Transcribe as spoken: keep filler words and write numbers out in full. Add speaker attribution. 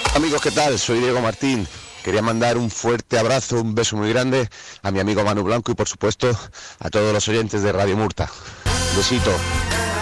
Speaker 1: Amigos, ¿qué tal? Soy Diego Martín. Quería mandar un fuerte abrazo, un beso muy grande a mi amigo Manu Blanco y por supuesto a todos los oyentes de Radio Murta. Un besito.